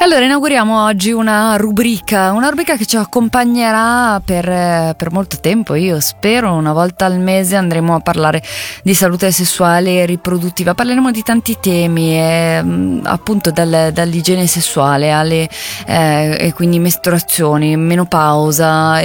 Allora, inauguriamo oggi una rubrica che ci accompagnerà per molto tempo. Io spero una volta al mese andremo a parlare di salute sessuale e riproduttiva. Parleremo di tanti temi, appunto dall'igiene sessuale alle e quindi mestruazioni, menopausa,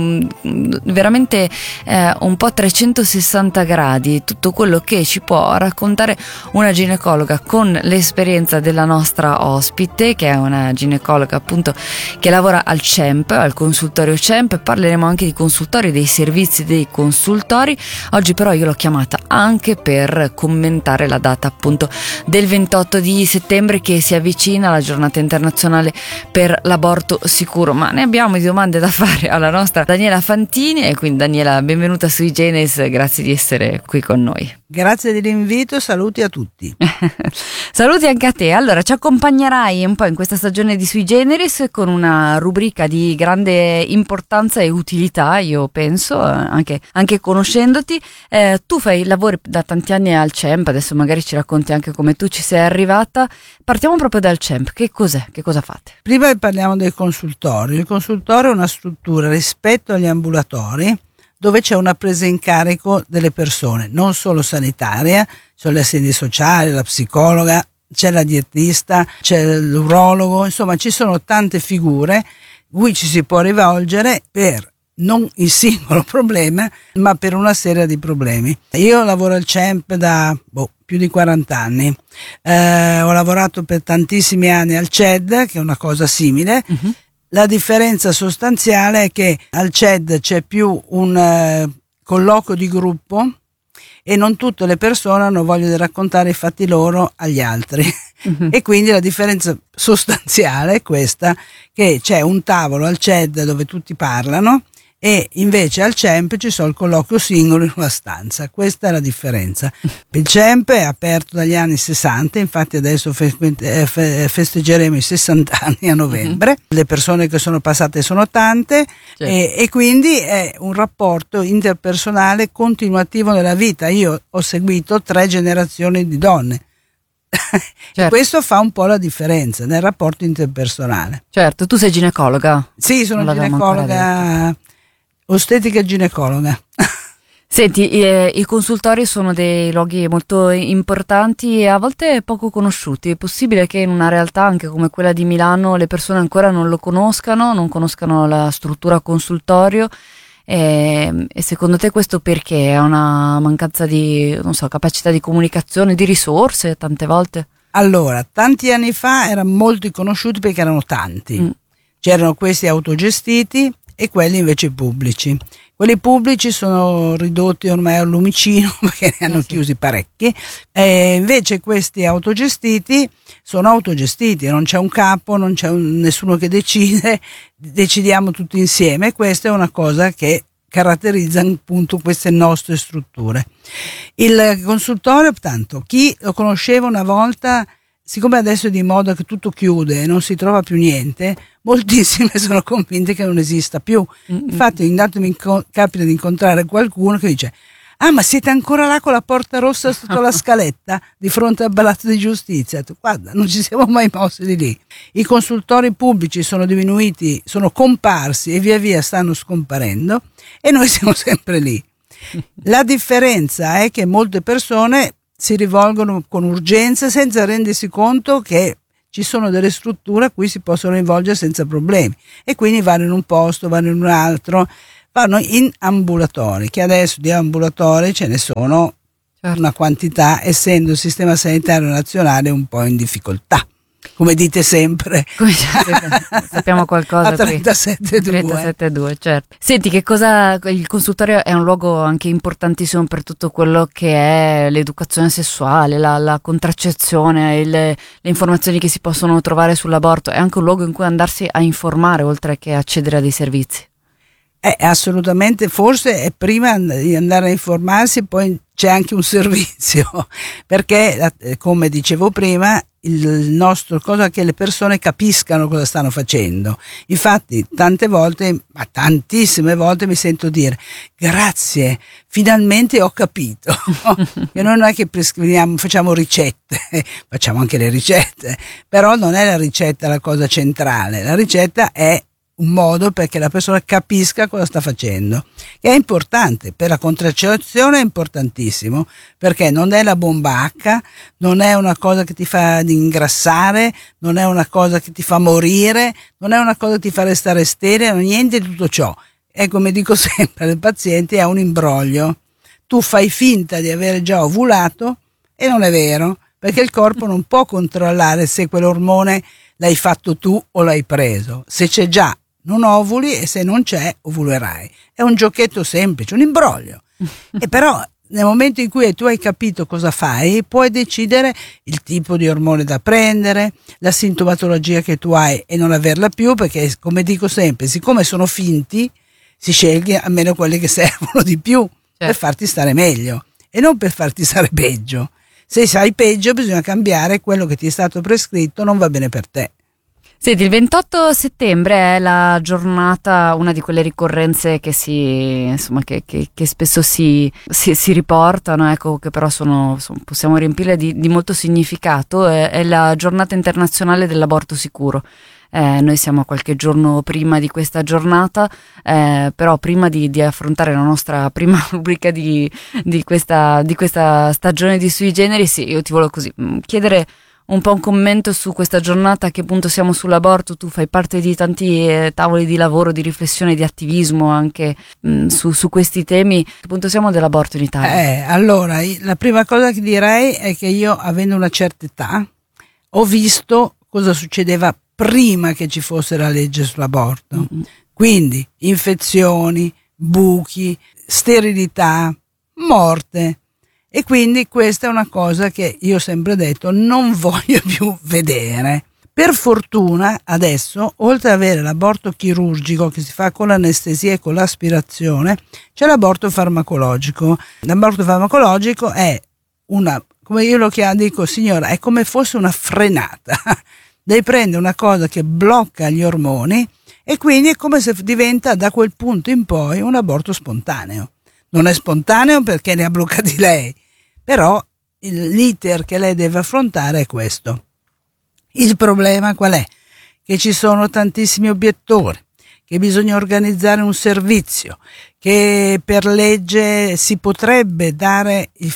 veramente un po' 360 gradi, tutto quello che ci può raccontare una ginecologa con l'esperienza della nostra ospite, che è una ginecologa appunto che lavora al CEMP, al consultorio CEMP. Parleremo anche di consultori, dei servizi dei consultori. Oggi però io l'ho chiamata anche per commentare la data appunto del 28 di settembre che si avvicina, la giornata internazionale per l'aborto sicuro, ma ne abbiamo di domande da fare alla nostra Daniela Fantini. E quindi Daniela, benvenuta sui Genes, grazie di essere qui con noi. Grazie dell'invito, saluti a tutti. Saluti anche a te. Allora, ci accompagnerai un po' in questa stagione di Sui Generis con una rubrica di grande importanza e utilità, io penso, anche conoscendoti. Tu lavori da tanti anni al CEMP, adesso magari ci racconti anche come tu ci sei arrivata. Partiamo proprio dal CEMP, che cos'è? Che cosa fate? Prima parliamo del consultorio. Il consultorio è una struttura rispetto agli ambulatori dove c'è una presa in carico delle persone, non solo sanitaria, c'è le assistenti sociali, la psicologa, c'è la dietista, c'è l'urologo, insomma ci sono tante figure cui ci si può rivolgere per non il singolo problema, ma per una serie di problemi. Io lavoro al CEMP da più di 40 anni, ho lavorato per tantissimi anni al CED, che è una cosa simile. Uh-huh. La differenza sostanziale è che al CED c'è più un colloquio di gruppo e non tutte le persone hanno voglia di raccontare i fatti loro agli altri. Uh-huh. E quindi la differenza sostanziale è questa, che c'è un tavolo al CED dove tutti parlano e invece al CEMP ci sono il colloquio singolo in una stanza. Questa è la differenza. Il CEMP è aperto dagli anni 60, infatti adesso festeggeremo i 60 anni a novembre. Le persone che sono passate sono tante, certo. e quindi è un rapporto interpersonale continuativo nella vita. Io ho seguito 3 generazioni di donne. Certo. E questo fa un po' la differenza nel rapporto interpersonale. Certo, tu sei ginecologa? Sì, sono ginecologa, ostetrica ginecologa. Senti, i consultori sono dei luoghi molto importanti e a volte poco conosciuti. È possibile che in una realtà anche come quella di Milano le persone ancora non lo conoscano, non conoscano la struttura consultorio? E secondo te questo perché? È una mancanza di, non so, capacità di comunicazione, di risorse tante volte? Allora, tanti anni fa erano molto conosciuti perché erano tanti. C'erano questi autogestiti e quelli invece pubblici. Quelli pubblici sono ridotti ormai al lumicino perché ne hanno chiusi parecchi, e invece questi autogestiti sono autogestiti, non c'è un capo, non c'è nessuno che decide, decidiamo tutti insieme. Questa è una cosa che caratterizza appunto queste nostre strutture. Il consultorio, tanto chi lo conosceva una volta, siccome adesso è di moda che tutto chiude e non si trova più niente, moltissime sono convinte che non esista più. Infatti intanto mi capita di incontrare qualcuno che dice: ah, ma siete ancora là con la porta rossa sotto la scaletta di fronte al Palazzo di Giustizia? Guarda, non ci siamo mai mossi di lì. I consultori pubblici sono diminuiti, sono comparsi e via via stanno scomparendo e noi siamo sempre lì. La differenza è che molte persone si rivolgono con urgenza senza rendersi conto che ci sono delle strutture a cui si possono rivolgere senza problemi e quindi vanno in un posto, vanno in un altro, vanno in ambulatori, che adesso di ambulatori ce ne sono una quantità, essendo il sistema sanitario nazionale un po' in difficoltà, come dite sempre. Sappiamo qualcosa a 37.2, certo. Senti, che cosa, il consultorio è un luogo anche importantissimo per tutto quello che è l'educazione sessuale, la contraccezione, le informazioni che si possono trovare sull'aborto. È anche un luogo in cui andarsi a informare oltre che accedere a dei servizi. Assolutamente, forse è prima di andare a informarsi, poi c'è anche un servizio, perché come dicevo prima, il nostro cosa è che le persone capiscano cosa stanno facendo. Infatti tante volte, ma tantissime volte mi sento dire grazie, finalmente ho capito. Che noi non è che prescriviamo, facciamo ricette, facciamo anche le ricette, però non è la ricetta la cosa centrale, la ricetta è un modo perché la persona capisca cosa sta facendo, che è importante per la contraccezione, è importantissimo, perché non è la bomba H, non è una cosa che ti fa ingrassare, non è una cosa che ti fa morire, non è una cosa che ti fa restare sterile, niente di tutto ciò. È, come dico sempre ai pazienti, è un imbroglio. Tu fai finta di avere già ovulato e non è vero, perché il corpo non può controllare se quell'ormone l'hai fatto tu o l'hai preso. Se c'è già, non ovuli, e se non c'è, ovulerai. È un giochetto semplice, un imbroglio. E però nel momento in cui tu hai capito cosa fai, puoi decidere il tipo di ormone da prendere, la sintomatologia che tu hai e non averla più, perché, come dico sempre, siccome sono finti, si sceglie almeno quelli che servono di più, per farti stare meglio e non per farti stare peggio. Se sai peggio, bisogna cambiare quello che ti è stato prescritto, non va bene per te. Senti, il 28 settembre è la giornata, una di quelle ricorrenze che che spesso si riportano, ecco, che però possiamo riempirle di molto significato. È la giornata internazionale dell'aborto sicuro. Noi siamo qualche giorno prima di questa giornata, però prima di affrontare la nostra prima rubrica di questa stagione di Sui Generis, io ti volevo chiedere un po' un commento su questa giornata, a che punto siamo sull'aborto. Tu fai parte di tanti tavoli di lavoro, di riflessione, di attivismo anche su questi temi. A che punto siamo dell'aborto in Italia? Allora, la prima cosa che direi è che io, avendo una certa età, ho visto cosa succedeva prima che ci fosse la legge sull'aborto. Mm-hmm. Quindi infezioni, buchi, sterilità, morte. E quindi questa è una cosa che io ho sempre detto non voglio più vedere. Per fortuna adesso, oltre ad avere l'aborto chirurgico che si fa con l'anestesia e con l'aspirazione, c'è l'aborto farmacologico. L'aborto farmacologico è come io lo dico, signora, è come fosse una frenata. Lei prende una cosa che blocca gli ormoni e quindi è come se diventa da quel punto in poi un aborto spontaneo. Non è spontaneo perché ne ha bloccati lei, però l'iter che lei deve affrontare è questo. Il problema qual è? Che ci sono tantissimi obiettori, che bisogna organizzare un servizio, che per legge si potrebbero dare i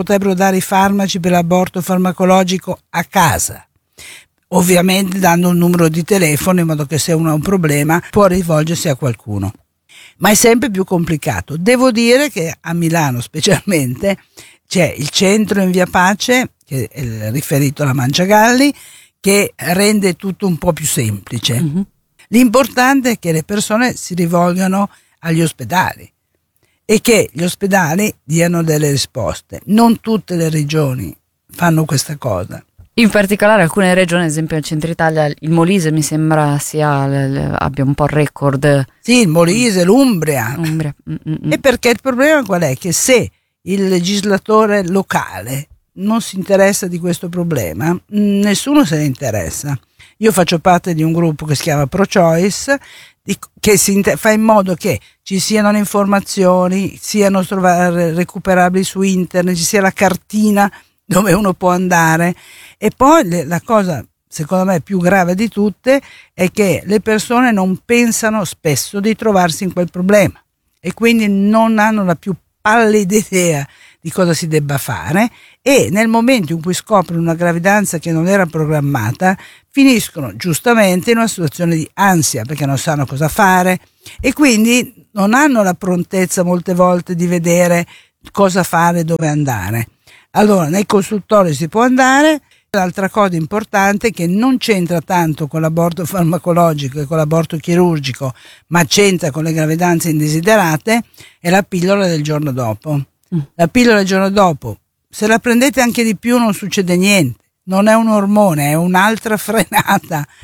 farmaci per l'aborto farmacologico a casa. Ovviamente dando un numero di telefono in modo che se uno ha un problema può rivolgersi a qualcuno. Ma è sempre più complicato. Devo dire che a Milano specialmente c'è il centro in Via Pace, che è riferito alla Manciagalli, che rende tutto un po' più semplice. Mm-hmm. L'importante è che le persone si rivolgano agli ospedali e che gli ospedali diano delle risposte. Non tutte le regioni fanno questa cosa. In particolare alcune regioni, ad esempio nel centro Italia, il Molise mi sembra abbia un po' il record. Sì, il Molise, l'Umbria. E perché il problema qual è? Che se il legislatore locale non si interessa di questo problema, nessuno se ne interessa. Io faccio parte di un gruppo che si chiama Pro-Choice, che fa in modo che ci siano le informazioni, siano recuperabili su internet, ci sia la cartina dove uno può andare. E poi la cosa secondo me più grave di tutte è che le persone non pensano spesso di trovarsi in quel problema e quindi non hanno la più pallida idea di cosa si debba fare, e nel momento in cui scoprono una gravidanza che non era programmata finiscono giustamente in una situazione di ansia perché non sanno cosa fare e quindi non hanno la prontezza molte volte di vedere cosa fare, dove andare. Allora nei consultori si può andare. L'altra cosa importante, che non c'entra tanto con l'aborto farmacologico e con l'aborto chirurgico, ma c'entra con le gravidanze indesiderate, è la pillola del giorno dopo. La pillola del giorno dopo, se la prendete anche di più non succede niente, non è un ormone, è un'altra frenata.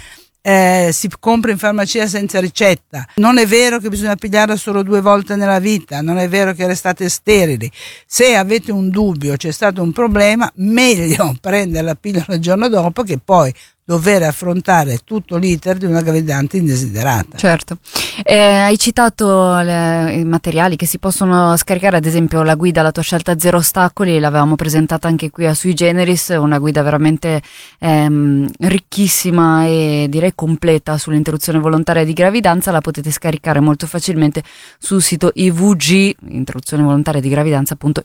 si compra in farmacia senza ricetta, non è vero che bisogna pigliarla solo 2 volte nella vita, non è vero che restate sterili. Se avete un dubbio, c'è stato un problema, meglio prendere la pillola il giorno dopo che poi dover affrontare tutto l'iter di una gravidanza indesiderata. Certo. Hai citato i materiali che si possono scaricare, ad esempio la guida alla tua scelta 0 ostacoli, l'avevamo presentata anche qui a Sui Generis, una guida veramente ricchissima e direi completa sull'interruzione volontaria di gravidanza. La potete scaricare molto facilmente sul sito IVG, interruzione volontaria di gravidanza, appunto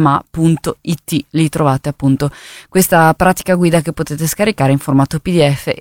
ivgsensama.it. Lì trovate appunto questa pratica guida che potete scaricare in formato PDF